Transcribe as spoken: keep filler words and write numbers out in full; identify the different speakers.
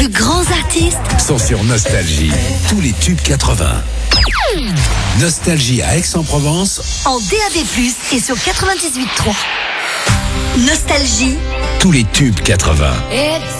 Speaker 1: plus grands artistes
Speaker 2: sont sur Nostalgie. Tous les tubes quatre-vingts. Nostalgie à Aix-en-Provence.
Speaker 1: en D A B plus, et sur quatre-vingt-dix-huit trois. Nostalgie.
Speaker 2: Tous les tubes quatre-vingts.